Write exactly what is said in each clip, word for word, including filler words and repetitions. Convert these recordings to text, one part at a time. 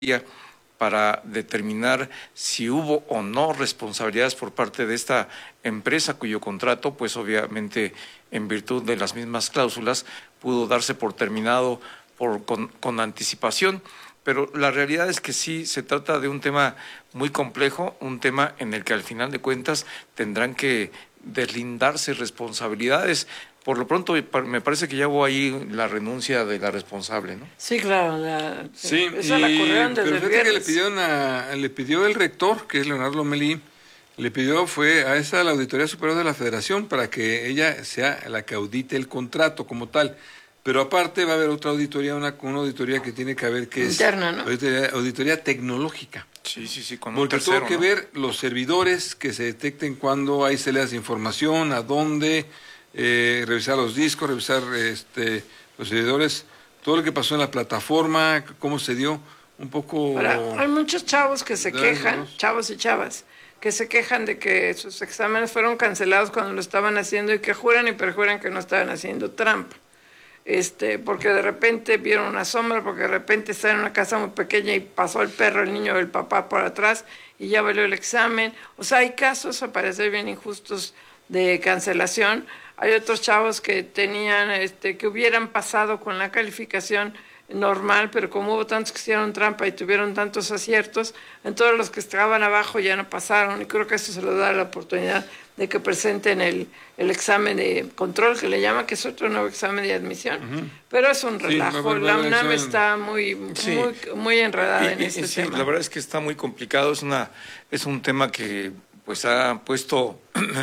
para determinar si hubo o no responsabilidades por parte de esta empresa cuyo contrato, pues obviamente en virtud de las mismas cláusulas, pudo darse por terminado por, con, con anticipación. Pero la realidad es que sí se trata de un tema muy complejo, un tema en el que al final de cuentas tendrán que deslindarse responsabilidades. Por lo pronto, me parece que ya hubo ahí la renuncia de la responsable, ¿no? Sí, claro. La, sí, esa y, la corrieron desde pero fíjate que le pidió, una, le pidió el rector, que es Leonardo Lomelí, le pidió, fue a esa la Auditoría Superior de la Federación para que ella sea la que audite el contrato como tal. Pero aparte va a haber otra auditoría, una, una auditoría que tiene que ver que es interna, ¿no? auditoría, auditoría tecnológica. Sí, sí, sí, con un Porque tercero, tuvo que ¿no? ver los servidores, que se detecten cuando hay salidas de información, a dónde, eh, revisar los discos, revisar este, los servidores, todo lo que pasó en la plataforma, cómo se dio, un poco... Ahora, hay muchos chavos que se quejan, Danos. chavos y chavas, que se quejan de que sus exámenes fueron cancelados cuando lo estaban haciendo y que juran y perjuran que no estaban haciendo trampa. Este, porque de repente vieron una sombra, porque de repente está en una casa muy pequeña y pasó el perro, el niño del papá por atrás y ya valió el examen. O sea, hay casos, a parecer bien injustos, de cancelación. Hay otros chavos que tenían, este, que hubieran pasado con la calificación normal, pero como hubo tantos que hicieron trampa y tuvieron tantos aciertos, entonces los que estaban abajo ya no pasaron, y creo que eso se les da la oportunidad de que presenten el, el examen de control, que le llaman, que es otro nuevo examen de admisión. Uh-huh. Pero es un relajo, sí, la UNAM está muy, sí. muy, muy enredada y, en y, este sí, tema. La verdad es que está muy complicado, es, una, es un tema que pues ha puesto...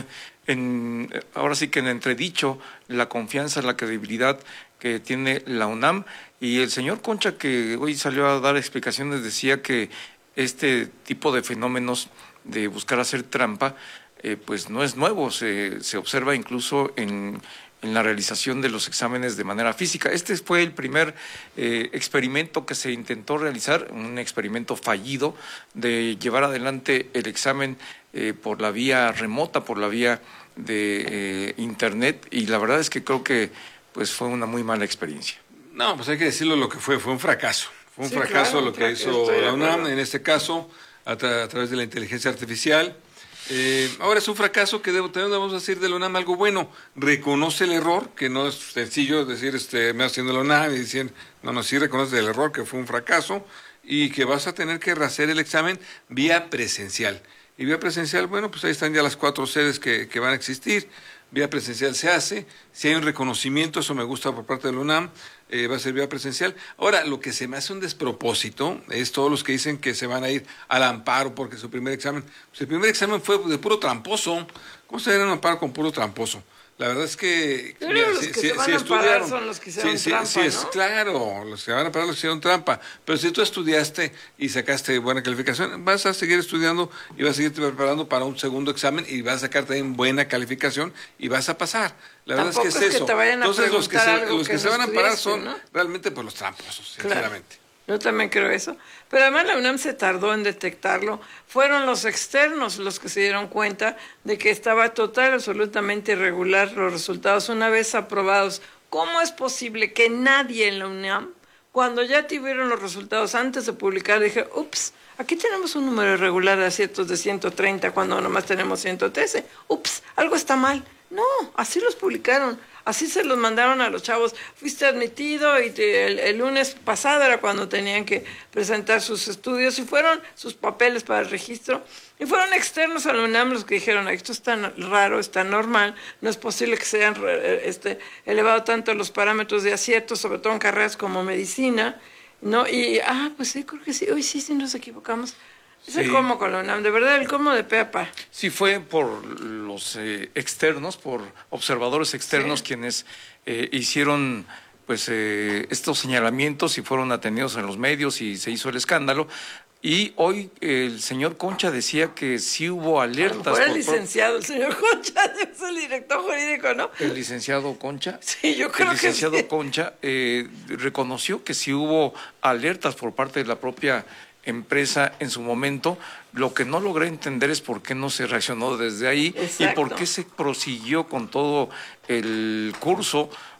En, ahora sí que en entredicho la confianza, la credibilidad que tiene la UNAM, y el señor Concha, que hoy salió a dar explicaciones, decía que este tipo de fenómenos de buscar hacer trampa eh, pues no es nuevo, se, se observa incluso en, en la realización de los exámenes de manera física. Este fue el primer eh, experimento que se intentó realizar, un experimento fallido de llevar adelante el examen eh, por la vía remota, por la vía de eh, internet, y la verdad es que creo que pues fue una muy mala experiencia. No, pues hay que decirlo lo que fue, fue un fracaso. Fue un sí, fracaso claro, lo que hizo la UNAM, en este caso, a, tra a través de la inteligencia artificial. Eh, ahora es un fracaso que debo, también debemos decir de la UNAM algo bueno. Reconoce el error, que no es sencillo decir, este, me haciendo la UNAM y decir, no, no, sí reconoce el error, que fue un fracaso, y que vas a tener que rehacer el examen vía presencial. Y vía presencial, bueno, pues ahí están ya las cuatro sedes que, que van a existir. Vía presencial se hace, si hay un reconocimiento, eso me gusta por parte de la UNAM, eh, va a ser vía presencial. Ahora, lo que se me hace un despropósito es todos los que dicen que se van a ir al amparo porque su primer examen, pues el primer examen fue de puro tramposo. ¿Cómo se va a ir a un amparo con puro tramposo? La verdad es que... Yo creo que los si, que si, se van si a amparar son los que hicieron sí, sí, trampa, sí, es, ¿no? Claro, los que van a amparar los que hicieron trampa. Pero si tú estudiaste y sacaste buena calificación, vas a seguir estudiando y vas a seguirte preparando para un segundo examen y vas a sacar también buena calificación y vas a pasar. La verdad Tampoco es que es, es que eso. te vayan a Entonces los que se, algo los que que se no van a amparar son ¿no? realmente pues los tramposos, sinceramente. Claro. Yo también creo eso. Pero además la UNAM se tardó en detectarlo. Fueron los externos los que se dieron cuenta de que estaba total, absolutamente irregular los resultados una vez aprobados. ¿Cómo es posible que nadie en la UNAM, cuando ya tuvieron los resultados antes de publicar, dije, ups, aquí tenemos un número irregular de aciertos de ciento treinta cuando nomás tenemos ciento trece? Ups, algo está mal. No, así los publicaron. Así se los mandaron a los chavos. Fuiste admitido y te, el, el lunes pasado era cuando tenían que presentar sus estudios y fueron sus papeles para el registro. Y fueron externos a la UNAM los que dijeron, esto es tan raro, es tan normal, no es posible que se hayan este, elevado tanto los parámetros de acierto, sobre todo en carreras como medicina, ¿no? Y, ah, pues sí, creo que sí, hoy sí, sí nos equivocamos. Es sí. el cómo con la UNAM, de verdad, el cómo de pe a pa. Sí, fue por los eh, externos, por observadores externos sí. quienes eh, hicieron pues eh, estos señalamientos y fueron atendidos en los medios y se hizo el escándalo. Y hoy eh, el señor Concha decía que sí hubo alertas. Fue el licenciado, el señor Concha, es el director jurídico, ¿no? El licenciado Concha. Sí, yo creo que sí. El licenciado sí. Concha eh, reconoció que sí hubo alertas por parte de la propia empresa en su momento. Lo que no logré entender es por qué no se reaccionó desde ahí. Exacto. Y por qué se prosiguió con todo el curso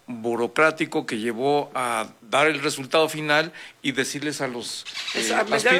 burocrático que llevó a dar el resultado final y decirles a los eh, Es a meter